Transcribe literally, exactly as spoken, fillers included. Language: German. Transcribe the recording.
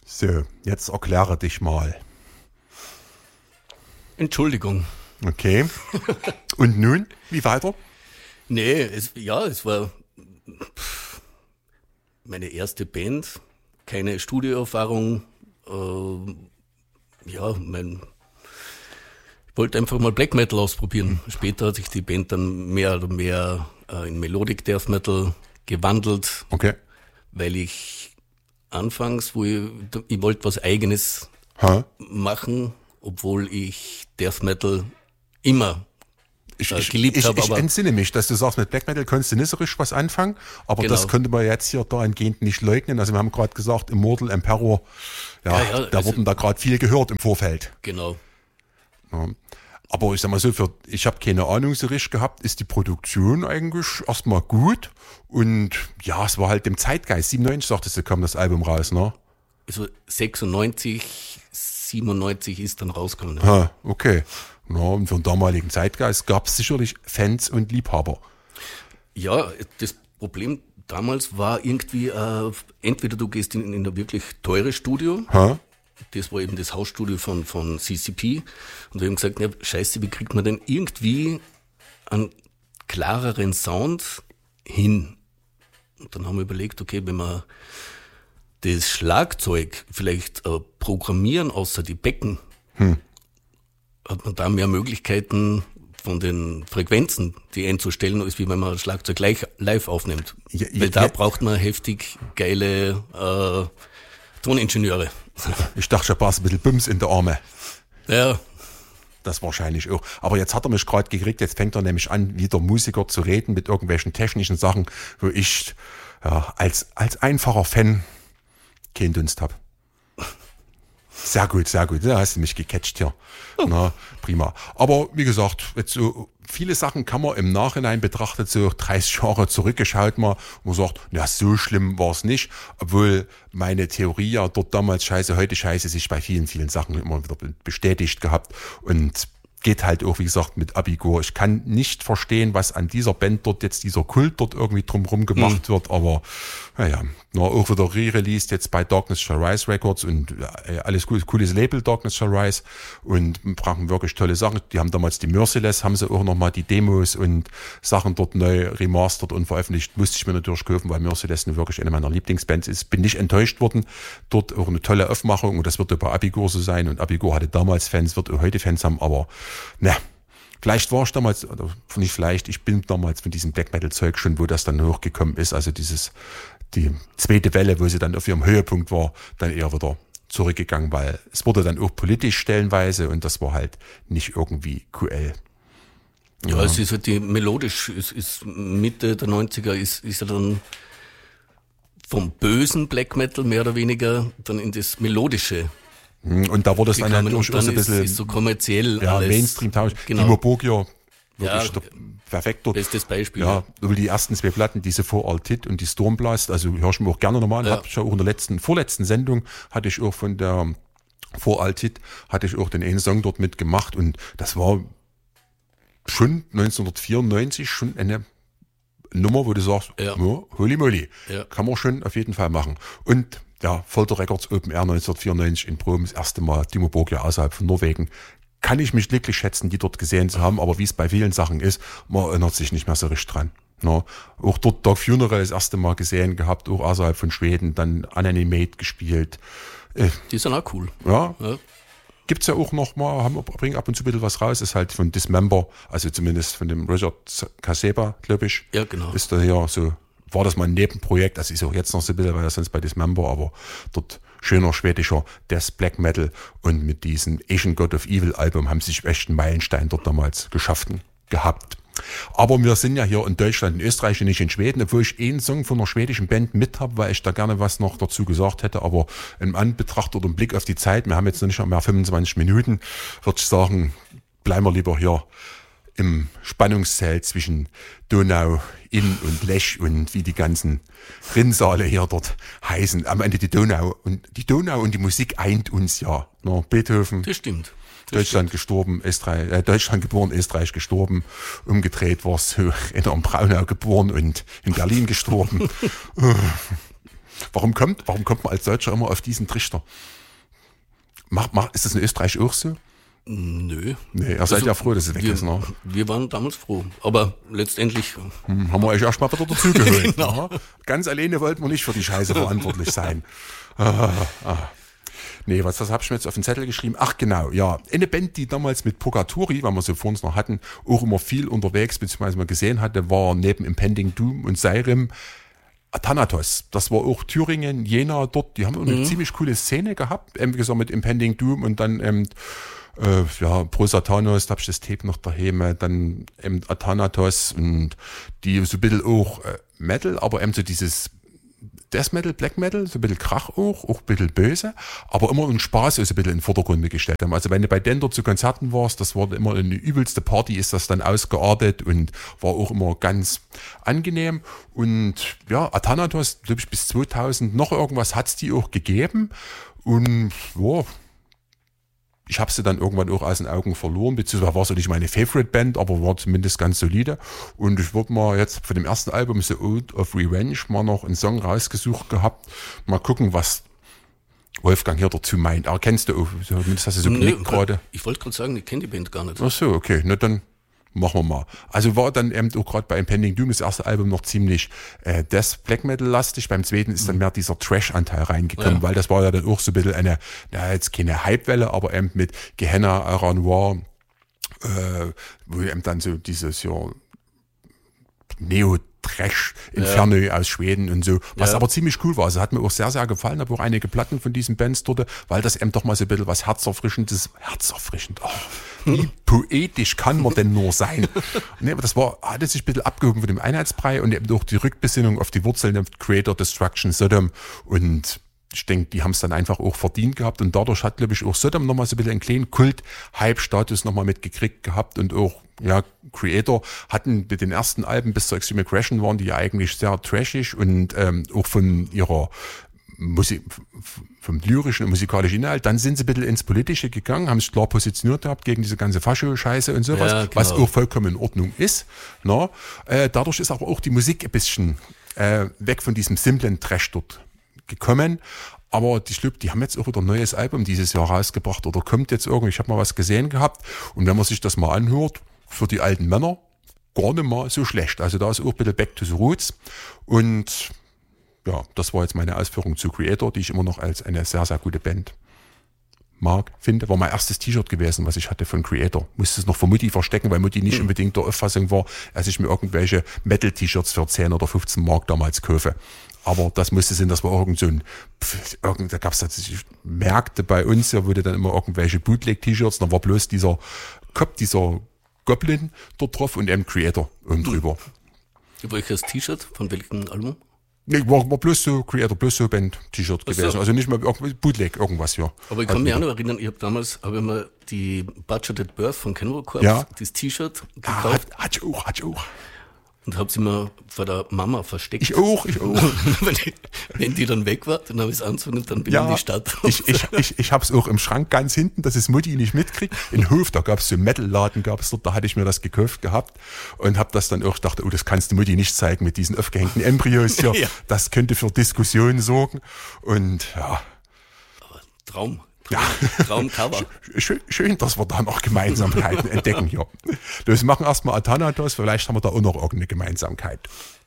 So, jetzt erkläre dich mal. Entschuldigung. Okay. Und nun, wie weiter? Nee, es, ja, es war meine erste Band, keine Studioerfahrung. Äh, ja, mein, ich wollte einfach mal Black Metal ausprobieren. Später hat sich die Band dann mehr oder mehr äh, in Melodic Death Metal gewandelt. Okay. Weil ich anfangs, wo ich, ich wollte was Eigenes ha? machen, obwohl ich Death Metal immer ich, äh, ich, geliebt ich, habe. Ich entsinne mich, dass du sagst, mit Black Metal konntest du nicht so richtig was anfangen, aber genau. Das könnte man jetzt hier dahingehend nicht leugnen. Also wir haben gerade gesagt, Immortal, Emperor, ja, ja, ja da also, wurden da gerade viel gehört im Vorfeld. Genau. Ja. Aber ich sag mal so, für, ich habe keine Ahnung so richtig gehabt, ist die Produktion eigentlich erstmal gut und ja, es war halt dem Zeitgeist. siebenundneunzig sagtest du, kam das Album raus, ne? Also sechsundneunzig, siebenundneunzig ist dann rausgekommen. Ja. Ha, okay. Ja, und für den damaligen Zeitgeist gab es sicherlich Fans und Liebhaber. Ja, das Problem damals war irgendwie, äh, entweder du gehst in, in ein wirklich teures Studio, ha? Das war eben das Hausstudio von, von C C P. Und wir haben gesagt, ja, scheiße, wie kriegt man denn irgendwie einen klareren Sound hin? Und dann haben wir überlegt, okay, wenn wir das Schlagzeug vielleicht äh, programmieren, außer die Becken, hm. hat man da mehr Möglichkeiten von den Frequenzen, die einzustellen, als wie wenn man das Schlagzeug gleich live aufnimmt. Ja, ja, Weil da ja. braucht man heftig geile äh, Toningenieure. Ich dachte schon, passt ein bisschen Bums in der Arme. Ja. Das wahrscheinlich auch. Aber jetzt hat er mich gerade gekriegt, jetzt fängt er nämlich an, wieder Musiker zu reden mit irgendwelchen technischen Sachen, wo ich ja, als, als einfacher Fan keinen Dunst habe. Sehr gut, sehr gut. Da hast du mich gecatcht hier. Oh. Na, prima. Aber wie gesagt, jetzt so viele Sachen kann man im Nachhinein betrachtet, so dreißig Jahre zurückgeschaut mal, und man sagt, ja, so schlimm war es nicht. Obwohl meine Theorie ja dort damals scheiße, heute scheiße, sich bei vielen, vielen Sachen immer wieder bestätigt gehabt. Und geht halt auch, wie gesagt, mit Abigor. Ich kann nicht verstehen, was an dieser Band dort jetzt, dieser Kult dort irgendwie drumherum gemacht mhm. wird, aber naja, nur auch wieder re-released jetzt bei Darkness Shall Rise Records und äh, alles cool, cooles Label, Darkness Shall Rise, und brachen wirklich tolle Sachen. Die haben damals die Merciless, haben sie auch nochmal die Demos und Sachen dort neu remastert und veröffentlicht. Musste ich mir natürlich kaufen, weil Merciless wirklich eine meiner Lieblingsbands ist. Bin nicht enttäuscht worden. Dort auch eine tolle Aufmachung und das wird bei Abigor so sein, und Abigor hatte damals Fans, wird auch heute Fans haben, aber ne, vielleicht war ich damals, oder nicht vielleicht, ich bin damals von diesem Black Metal Zeug schon, wo das dann hochgekommen ist, also dieses, die zweite Welle, wo sie dann auf ihrem Höhepunkt war, dann eher wieder zurückgegangen, weil es wurde dann auch politisch stellenweise und das war halt nicht irgendwie Q L. Ja, ja, es ist halt die melodisch, es ist Mitte der neunziger ist, ist ja dann vom bösen Black Metal mehr oder weniger dann in das melodische. Und da wurde es dann ja durchaus ein bisschen ist so kommerziell ja, alles. Mainstream-tauglich. Genau. Timo Borgir, wirklich Ja, perfekt dort. bestes Beispiel. Ja, über die ersten zwei Platten, diese For All Tit und die Stormblast, also höre ich mir auch gerne nochmal an. Ja. Hab ich auch in der letzten, vorletzten Sendung hatte ich auch von der For All Tit, hatte ich auch den einen Song dort mitgemacht, und das war schon neunzehnhundertvierundneunzig schon eine Nummer, wo du sagst, Ja. ja, holy moly, Ja. kann man schon auf jeden Fall machen. Und ja, Folter Records Open Air neunzehnhundertvierundneunzig in Proben, das erste Mal Timo Borgir außerhalb von Norwegen. Kann ich mich glücklich schätzen, die dort gesehen zu haben, aber wie es bei vielen Sachen ist, man erinnert sich nicht mehr so richtig dran. Ja, auch dort Dark Funeral das erste Mal gesehen gehabt, auch außerhalb von Schweden, dann Unanimate gespielt. Äh, Die sind auch cool. Ja, Ja. gibt's ja auch noch mal, haben, bringen ab und zu ein bisschen was raus, ist halt von Dismember, also zumindest von dem Richard Kaseba, glaube ich. Ja, genau. Ist da ja so, war das mal ein Nebenprojekt, das ist auch jetzt noch so ein bisschen, weil das sonst bei Dismember, aber dort schöner schwedischer Death Black Metal, und mit diesem Asian God of Evil Album haben sie sich echt einen Meilenstein dort damals geschaffen gehabt. Aber wir sind ja hier in Deutschland, in Österreich und nicht in Schweden, obwohl ich einen Song von einer schwedischen Band mit habe, weil ich da gerne was noch dazu gesagt hätte, aber im Anbetracht oder im Blick auf die Zeit, wir haben jetzt noch nicht mehr fünfundzwanzig Minuten, würde ich sagen, bleiben wir lieber hier im Spannungszelt zwischen Donau, Inn und Lech und wie die ganzen Rinnsale hier dort heißen. Am Ende die Donau. Und die Donau und die Musik eint uns ja. Ne? Beethoven, Das stimmt. Das Deutschland gestorben, Österreich, äh, Deutschland geboren, Österreich gestorben. Umgedreht war es so, in Braunau geboren und in Berlin gestorben. Warum kommt, warum kommt man als Deutscher immer auf diesen Trichter? Mach, mach, ist das in Österreich auch so? Nö. Nee, ihr seid Also, ja froh, dass es weg wir, ist, ne? Wir waren damals froh. Aber letztendlich. Hm, haben wir euch erstmal wieder dazugeholt. Genau. Ne? Ganz alleine wollten wir nicht für die Scheiße verantwortlich sein. Ah, ah. Nee, was das hab ich mir jetzt auf den Zettel geschrieben? Ach genau, ja. Eine Band, die damals mit Purgatory, weil wir sie vor uns noch hatten, auch immer viel unterwegs, beziehungsweise mal gesehen hatte, war neben Impending Doom und Seirim Athanatos. Das war auch Thüringen, Jena dort. Die haben eine mhm. ziemlich coole Szene gehabt. Wie gesagt, mit Impending Doom und dann ähm, äh, ja, Pro Satanos, da hab ich das Tape noch daheim. Dann ähm, Athanatos und die so ein bisschen auch äh, Metal, aber eben so dieses Death Metal, Black Metal, so ein bisschen Krach auch, auch ein bisschen böse, aber immer ein Spaß ist ein bisschen in den Vordergrund mitgestellt haben. Also wenn du bei Dender zu Konzerten warst, das war immer eine übelste Party, ist das dann ausgeartet und war auch immer ganz angenehm. Und ja, Athanatos, glaube ich, bis zweitausend noch irgendwas hat's die auch gegeben. Und ja, ich habe sie dann irgendwann auch aus den Augen verloren, beziehungsweise war sie nicht meine Favorite-Band, aber war zumindest ganz solide. Und ich würde mal jetzt für dem ersten Album The Ode of Revenge mal noch einen Song rausgesucht gehabt. Mal gucken, was Wolfgang hier dazu meint. Aber kennst du auch, zumindest hast du so genickt gerade. Ich wollte gerade sagen, ich kenne die Band gar nicht. Ach so, okay, na dann machen wir mal. Also war dann eben auch gerade bei Impending Doom das erste Album noch ziemlich äh, Death Black Metal lastig. Beim zweiten ist dann mehr dieser Trash-Anteil reingekommen, ja. Weil das war ja dann auch so ein bisschen eine, na jetzt keine Hypewelle, aber eben mit Gehenna, Ara Noir, äh, wo eben dann so dieses ja Neo Trash Inferno ja. aus Schweden und so, was ja. aber ziemlich cool war. Also hat mir auch sehr, sehr gefallen. Habe auch einige Platten von diesen Bands dort, weil das eben doch mal so ein bisschen was Herzerfrischendes, Herzerfrischend, oh, wie poetisch kann man denn nur sein? Nee, aber das war, hatte sich ein bisschen abgehoben von dem Einheitsbrei und eben durch die Rückbesinnung auf die Wurzeln der Creator, Destruction, Sodom und ich denke, die haben es dann einfach auch verdient gehabt und dadurch hat, glaube ich, auch Sodom nochmal so ein bisschen einen kleinen Kult-Hype-Status nochmal mitgekriegt gehabt und auch, ja, Creator hatten mit den ersten Alben bis zur Extreme Aggression waren die ja eigentlich sehr trashig und ähm, auch von ihrer Musik, vom lyrischen und musikalischen Inhalt. Dann sind sie ein bisschen ins Politische gegangen, haben sich klar positioniert gehabt gegen diese ganze Fascho-Scheiße und sowas, ja, genau. Was auch vollkommen in Ordnung ist. Na? Äh, dadurch ist aber auch die Musik ein bisschen äh, weg von diesem simplen Trash dort gekommen, aber die Schlüpp, die haben jetzt auch wieder ein neues Album dieses Jahr rausgebracht oder kommt jetzt irgendwie, ich habe mal was gesehen gehabt und wenn man sich das mal anhört, für die alten Männer gar nicht mal so schlecht. Also da ist auch ein bisschen Back to the Roots und ja, das war jetzt meine Ausführung zu Creator, die ich immer noch als eine sehr, sehr gute Band mag, finde. War mein erstes T-Shirt gewesen, was ich hatte von Creator. Musste es noch für Mutti verstecken, weil Mutti nicht unbedingt der Auffassung war, als ich mir irgendwelche Metal-T-Shirts für zehn oder fünfzehn Mark damals kaufe. Aber das musste sein, das war irgend so ein, irgend, da gab es tatsächlich Märkte bei uns, da wurde dann immer irgendwelche Bootleg-T-Shirts, da war bloß dieser Kopf, dieser Goblin dort drauf und eben Creator oben drüber. Welches T-Shirt? Von welchem Album? Nee, war, war bloß so Creator, bloß so Band-T-Shirt gewesen. So. Also nicht mal Bootleg, irgendwas, ja. Aber ich kann also mich auch noch erinnern, ich habe damals, habe ich mal die Budgeted Birth von Cannibal Corpse, ja. das T-Shirt gekauft. Ah, hat, hat ich auch, hat ich auch. Und habe sie mir vor der Mama versteckt. Ich auch, ich auch. wenn, die, wenn die dann weg war, dann habe ich es angezogen und dann bin ich ja, in die Stadt. ich ich, ich, ich habe es auch im Schrank ganz hinten, dass es Mutti nicht mitkriegt. In Hof, da gab es so einen Metal-Laden, gab es dort, da hatte ich mir das gekauft gehabt und habe das dann auch gedacht, oh, das kannst du Mutti nicht zeigen mit diesen aufgehängten Embryos hier. Ja. Das könnte für Diskussionen sorgen. Und ja. Aber Traum. Ja. Traumcover. Schön, schön, dass wir da noch Gemeinsamkeiten entdecken hier. Wir machen erstmal Athanatos, vielleicht haben wir da auch noch irgendeine Gemeinsamkeit.